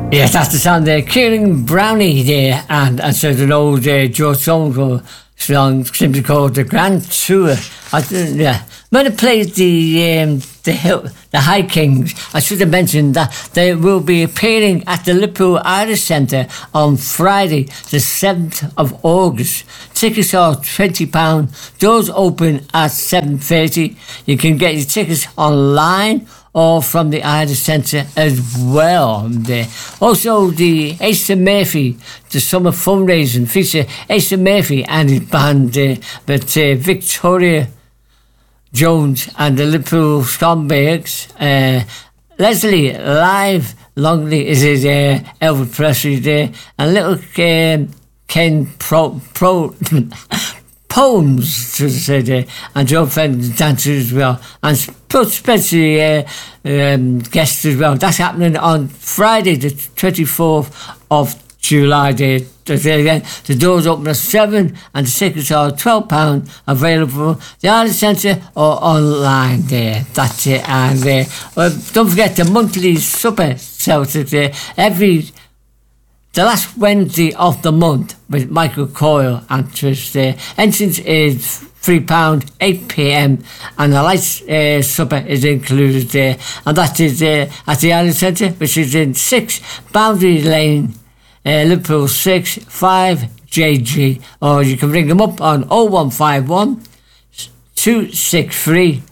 Yes, that's the sound there. Kieran Brownie there, and so an old George Thornhill song simply called The Grand Tour. When I played the High Kings, I should have mentioned that they will be appearing at the Liverpool Irish Centre on Friday, the 7th of August. Tickets are £20. Doors open at 7:30. You can get your tickets online or from the Irish Centre as well. Also, the Asa Murphy, the summer fundraising feature Asa Murphy and his band, Victoria Jones and the Liverpool Scumbags. Leslie Live Longley is his Elvis Presley there, and little Ken Poems to say there, and Joe Fenton dancers as well, and special guests as well. That's happening on Friday, the 24th of July. The doors open at 7 and the tickets are £12 available at the Irish Centre or online there. That's it. And don't forget the monthly supper Celtic there the last Wednesday of the month with Michael Coyle and Trish there. Entrance is £3, 8 p.m. and the light supper is included there. And that is at the Irish Centre, which is in 6 Boundary Lane, Liverpool 6 5JG, or you can ring them up on 0151 263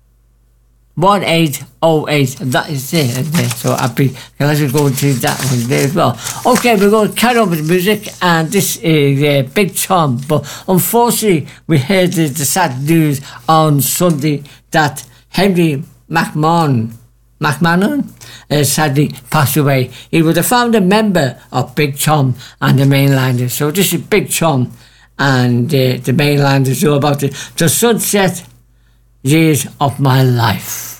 1808, and that is there, isn't it? So happy. Let's go into that one there as well. Okay, we're going to carry on with the music, and this is Big Tom. But unfortunately, we heard the sad news on Sunday that Henry McMahon sadly passed away. He was a founder member of Big Tom and the Mainlanders. So this is Big Tom and the Mainlanders, all about the sunset years of my life.